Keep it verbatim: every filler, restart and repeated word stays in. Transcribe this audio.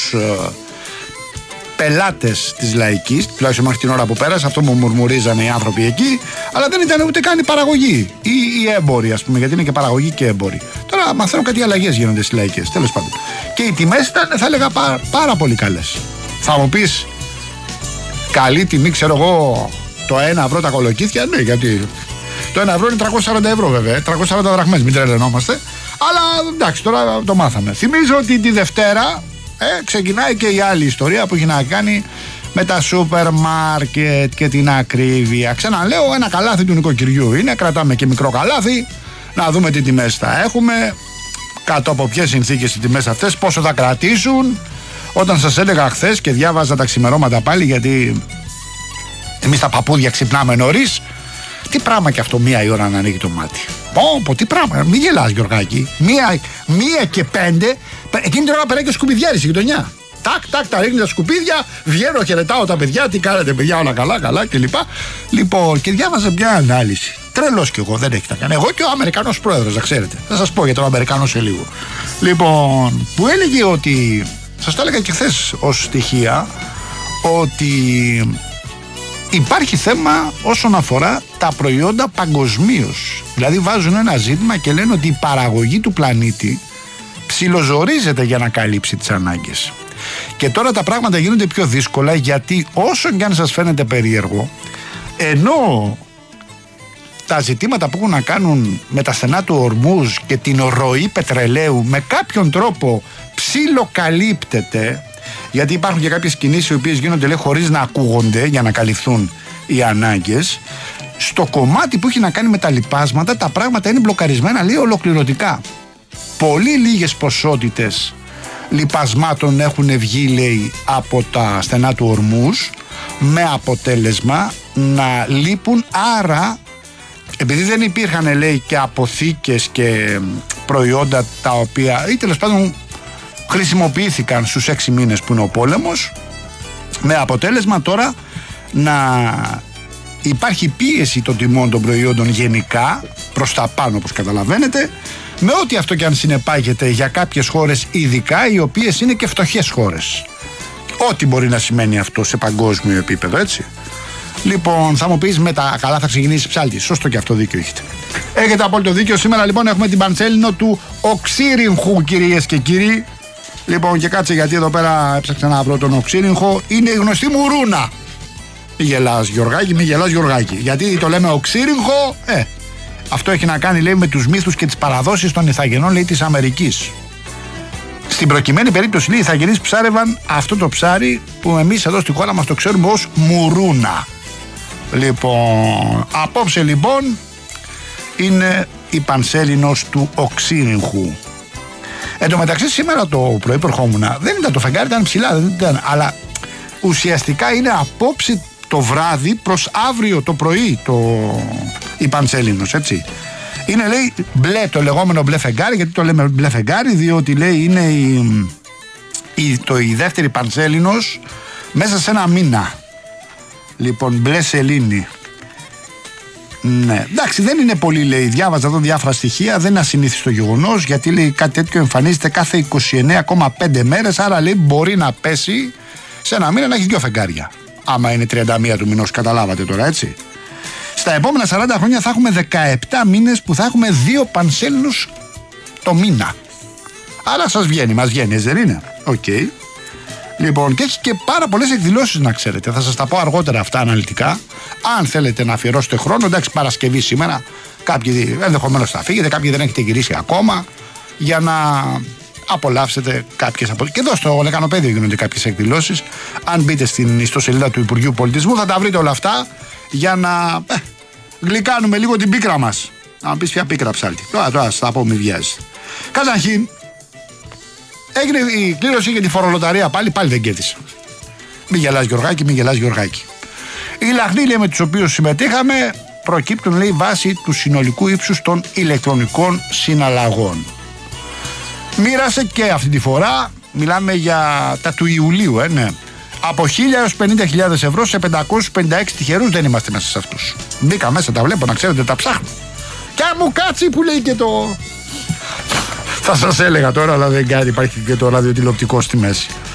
τους ε, πελάτες της Λαϊκής, τουλάχιστον μέχρι την ώρα που πέρασε, αυτό μου μουρμουρίζανε οι άνθρωποι εκεί, αλλά δεν ήταν ούτε καν η παραγωγή ή οι έμποροι, ας πούμε, γιατί είναι και παραγωγή και έμποροι. Τώρα μαθαίνω κάτι αλλαγές γίνονται στις Λαϊκές, τέλος πάντων. Και οι τιμές ήταν, θα έλεγα, πάρα, πάρα πολύ καλές. Θα μου πεις, καλή τιμή, ξέρω εγώ, το ένα ευρώ τα κολοκύθια, ναι, γιατί το ένα ευρώ είναι τριακόσια σαράντα ευρώ βέβαια, τριακόσια σαράντα δραχμές, μην τρελαινόμαστε. Αλλά εντάξει, τώρα το μάθαμε. Θυμίζω ότι τη Δευτέρα ε, ξεκινάει και η άλλη ιστορία που έχει να κάνει με τα σούπερ μάρκετ και την ακρίβεια. Ξαναλέω, ένα καλάθι του νοικοκυριού είναι, κρατάμε και μικρό καλάθι, να δούμε τι τιμές θα έχουμε, κάτω από ποιες συνθήκες οι τιμές αυτές, πόσο θα κρατήσουν. Όταν σας έλεγα χθες και διάβαζα τα ξημερώματα πάλι, γιατί εμείς τα παππούδια ξυπνάμε νωρίς, τι πράγμα και αυτό μία η ώρα να ανοίγει το μάτι. Πω, πω, τι πράγμα, μην γελάς Γιωργάκη. Μία, μία και πέντε, εκείνη την ώρα περάει και σκουπιδιάρη στη γειτονιά. Τάκ, τάκ, τα ρίχνει τα σκουπίδια, βγαίνω, χαιρετάω τα παιδιά, τι κάνετε παιδιά, όλα καλά, καλά κλπ. Λοιπόν, και διάβαζα μια ανάλυση. Τρελός κι εγώ, δεν έχει τα κάνει. Εγώ και ο Αμερικανός πρόεδρος, να ξέρετε. Θα σας πω για τον Αμερικανό σε λίγο. Λοιπόν, που έλεγε ότι, σας το έλεγα και χθες ως στοιχεία, ότι υπάρχει θέμα όσον αφορά τα προϊόντα παγκοσμίως. Δηλαδή βάζουν ένα ζήτημα και λένε ότι η παραγωγή του πλανήτη ψιλοζορίζεται για να καλύψει τις ανάγκες. Και τώρα τα πράγματα γίνονται πιο δύσκολα, γιατί όσο και αν σας φαίνεται περίεργο, ενώ τα ζητήματα που έχουν να κάνουν με τα στενά του Ορμούζ και την ροή πετρελαίου με κάποιον τρόπο ψιλοκαλύπτεται, γιατί υπάρχουν και κάποιες κινήσεις οι οποίες γίνονται, λέει, χωρίς να ακούγονται για να καλυφθούν οι ανάγκες. Στο κομμάτι που έχει να κάνει με τα λιπάσματα, τα πράγματα είναι μπλοκαρισμένα, λέει, ολοκληρωτικά. Πολύ λίγες ποσότητες λιπασμάτων έχουν βγει, λέει, από τα στενά του Ορμούζ, με αποτέλεσμα να λείπουν. Άρα, επειδή δεν υπήρχαν, λέει, και αποθήκες και προϊόντα τα οποία, ή τέλος πάντων χρησιμοποιήθηκαν στους έξι μήνες που είναι ο πόλεμος, με αποτέλεσμα τώρα να υπάρχει πίεση των τιμών των προϊόντων γενικά προς τα πάνω, όπως καταλαβαίνετε, με ό,τι αυτό και αν συνεπάγεται για κάποιες χώρες ειδικά, οι οποίες είναι και φτωχές χώρες. Ό,τι μπορεί να σημαίνει αυτό σε παγκόσμιο επίπεδο, έτσι. Λοιπόν, θα μου πεις, με τα καλά θα ξεκινήσει ψάλτη. Σωστό, και αυτό δίκιο έχετε. Έχετε απόλυτο δίκιο. Σήμερα λοιπόν έχουμε την πανσέλινο του οξύριγχου, κυρίες και κύριοι. Λοιπόν, και κάτσε, γιατί εδώ πέρα έψαξα να βρω τον οξύριγχο. Είναι η γνωστή μου ρούνα. Μη γελάς Γιωργάκη, μη γελάς Γιωργάκη. Γιατί το λέμε οξύριγχο, ε, αυτό έχει να κάνει, λέει, με τους μύθους και τις παραδόσεις των ηθαγενών, λέει, της Αμερικής. Στην προκειμένη περίπτωση, λέει, οι ηθαγενείς ψάρευαν αυτό το ψάρι που εμείς εδώ στη χώρα μας το ξέρουμε ως μουρούνα. Λοιπόν, απόψε λοιπόν είναι η πανσέλινος του οξύριγχου. Εν τω μεταξύ, σήμερα το πρωί προχόμουνα, δεν ήταν το φεγγάρι, ήταν ψηλά, δεν ήταν, αλλά ουσιαστικά είναι απόψε το βράδυ προς αύριο το πρωί το, η πανσέλινος, έτσι. Είναι, λέει, μπλε, το λεγόμενο μπλε φεγγάρι. Γιατί το λέμε μπλε φεγγάρι? Διότι, λέει, είναι η, η, το, η δεύτερη πανσέλινος μέσα σε ένα μήνα. Λοιπόν, μπλε σελήνη. Ναι, εντάξει, δεν είναι πολύ, λέει. Διάβαζα εδώ διάφορα στοιχεία. Δεν είναι ασυνήθιστο γεγονός, γιατί, λέει, κάτι τέτοιο εμφανίζεται κάθε είκοσι εννέα κόμμα πέντε μέρες. Άρα, λέει, μπορεί να πέσει σε ένα μήνα να έχει δύο φεγγάρια. Άμα είναι τριάντα μία του μηνός, καταλάβατε τώρα, έτσι. Στα επόμενα σαράντα χρόνια θα έχουμε δεκαεπτά μήνες που θα έχουμε δύο πανσέλινους το μήνα. Άρα σας βγαίνει, μας βγαίνει, δεν είναι? Οκ. Okay. Λοιπόν, και έχει και πάρα πολλές εκδηλώσεις, να ξέρετε. Θα σας τα πω αργότερα αυτά αναλυτικά. Αν θέλετε να αφιερώσετε χρόνο, εντάξει, Παρασκευή σήμερα. Κάποιοι ενδεχομένως θα φύγετε, κάποιοι δεν έχετε γυρίσει ακόμα, για να απολαύσετε κάποιες από. Και εδώ στο Λεκανοπέδιο γίνονται κάποιες εκδηλώσεις. Αν μπείτε στην ιστοσελίδα του Υπουργείου Πολιτισμού, θα τα βρείτε όλα αυτά, για να ε, γλυκάνουμε λίγο την πίκρα μας. Να πεις ποια πίκρα ψάλτη. Τώρα, τώρα θα πω, μη βιάζεστε. Καταρχήν, έγινε η κλήρωση για τη φορολοταρία πάλι, πάλι δεν κέρδισε. Μη γελάς Γιωργάκη, μη γελάς Γιωργάκη. Οι λαχνοί, λέει, με τους οποίους συμμετείχαμε προκύπτουν, λέει, βάσει του συνολικού ύψους των ηλεκτρονικών συναλλαγών. Μοίρασε και αυτή τη φορά, μιλάμε για τα του Ιουλίου, ε, ναι. Από χίλια έως πενήντα χιλιάδες ευρώ σε πεντακόσιους πενήντα έξι τυχερούς, δεν είμαστε μέσα σε αυτούς. Μπήκα μέσα, τα βλέπω, να ξέρετε, τα ψάχνω. Κι αν μου κάτσει που λέει και το... Θα σας έλεγα τώρα, αλλά δεν κάνει, υπάρχει και το ραδιοτηλεοπτικό στη μέση.